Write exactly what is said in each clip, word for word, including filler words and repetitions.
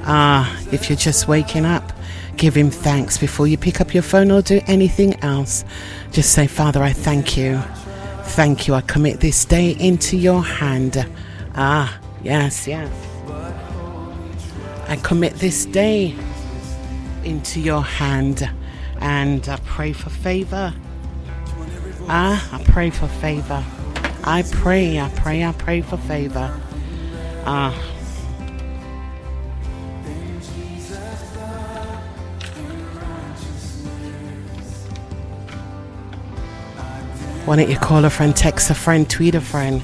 Ah, if you're just waking up, give him thanks before you pick up your phone or do anything else. Just say, Father, I thank you. Thank you. I commit this day into your hand. Ah, yes, yes. I commit this day into your hand, and I pray for favor. Ah, I pray for favor. I pray, I pray, I pray for favor. Ah. Why don't you call a friend, text a friend, tweet a friend?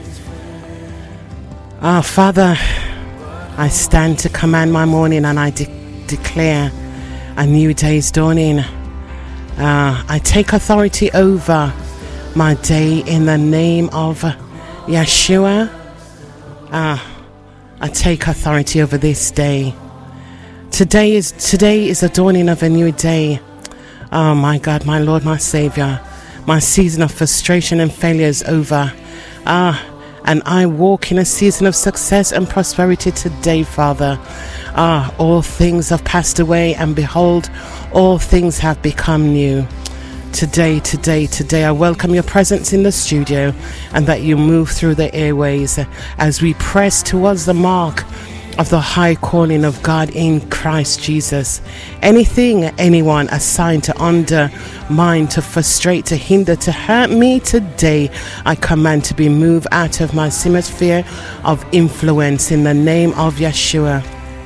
Ah, Father, I stand to command my morning, and I de- declare a new day's dawning. Uh, I take authority over my day in the name of Yeshua. Uh, I take authority over this day. Today is today is the dawning of a new day. Oh my God, my Lord, my Savior. My season of frustration and failure is over. Ah, and I walk in a season of success and prosperity today, Father. Ah, all things have passed away, and behold, all things have become new. Today, today, today, I welcome your presence in the studio, and that you move through the airways as we press towards the mark of the high calling of God in Christ Jesus. Anything, anyone assigned to undermine, to frustrate, to hinder, to hurt me today, I command to be moved out of my sphere of influence in the name of Yeshua.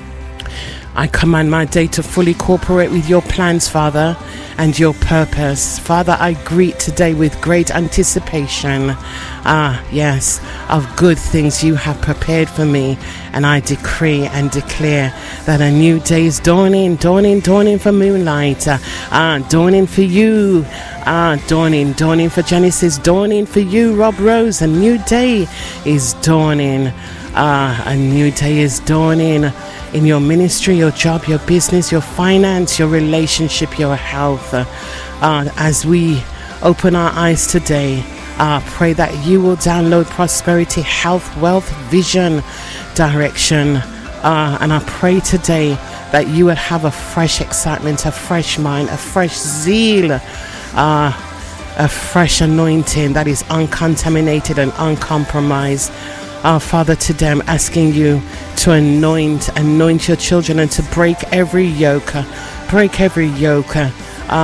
I command my day to fully cooperate with your plans, Father, and your purpose. Father, I greet today with great anticipation, ah, yes, of good things you have prepared for me. And I decree and declare that a new day is dawning, dawning, dawning for Moonlight, uh, ah, dawning for you, ah, dawning, dawning for Genesis, dawning for you, Rob Rose. A new day is dawning, ah, a new day is dawning. In your ministry, your job, your business, your finance, your relationship, your health. Uh, as we open our eyes today, uh, pray that you will download prosperity, health, wealth, vision, direction. Uh, and I pray today that you would have a fresh excitement, a fresh mind, a fresh zeal, uh, a fresh anointing that is uncontaminated and uncompromised. Our Father, today I'm asking you to anoint, anoint your children, and to break every yoke, break every yoke, uh,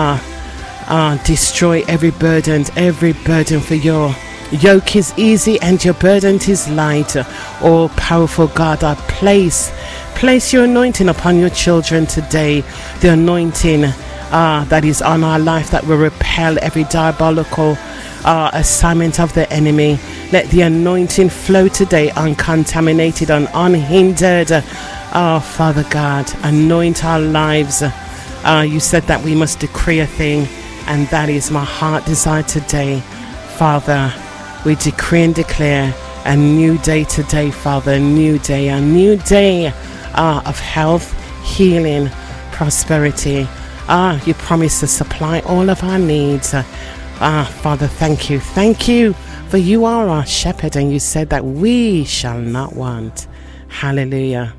uh, destroy every burden, every burden. For your yoke is easy and your burden is light. Oh, powerful God, I place, place your anointing upon your children today. The anointing uh, that is on our life, that will repel every diabolical uh, assignment of the enemy. Let the anointing flow today, uncontaminated and unhindered. Oh, Father God, anoint our lives. Uh, you said that we must decree a thing, and that is my heart desire today. Father, we decree and declare a new day today, Father, a new day, a new day uh, of health, healing, prosperity. Ah, you promise to supply all of our needs. Ah, Father, thank you. Thank you. For you are our shepherd, and you said that we shall not want. Hallelujah.